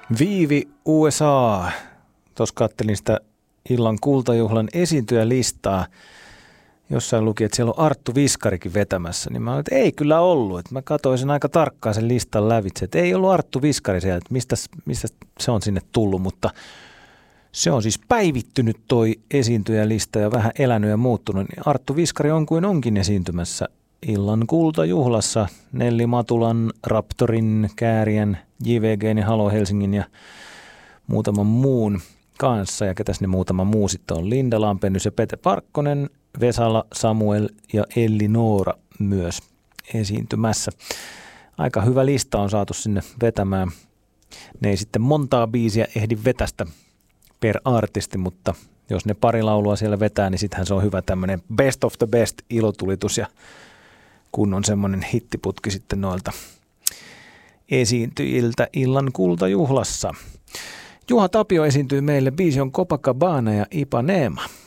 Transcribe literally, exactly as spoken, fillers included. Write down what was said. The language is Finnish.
Viivi U S A. Tuossa kattelin sitä illan kultajuhlan esiintyjälistaa. Jossain luki, että siellä on Arttu Viskarikin vetämässä. Niin mä olin, että ei kyllä ollut. Että mä katsoin sen aika tarkkaan sen listan lävitse. Että ei ollut Arttu Viskari siellä, että mistä, mistä se on sinne tullut. Mutta se on siis päivittynyt toi esiintyjälista ja vähän elänyt ja muuttunut. Niin Arttu Viskari on kuin onkin esiintymässä illan kultajuhlassa Nelli Matulan, Raptorin, Käärien, J V G:n ja Halo Helsingin ja muutaman muun kanssa. Ja ketäs ne muutama muu sitten on? Linda Lampennys ja Pete Parkkonen, Vesala, Samuel ja Elli Noora myös esiintymässä. Aika hyvä lista on saatu sinne vetämään. Ne ei sitten montaa biisiä ehdi vetästä per artisti, mutta jos ne pari laulua siellä vetää, niin sittenhän se on hyvä tämmöinen best of the best ilotulitus ja kun on semmoinen hittiputki sitten noilta esiintyjiltä illan kultajuhlassa. Juha Tapio esiintyy meille, biisi on Copacabana ja Ipanema.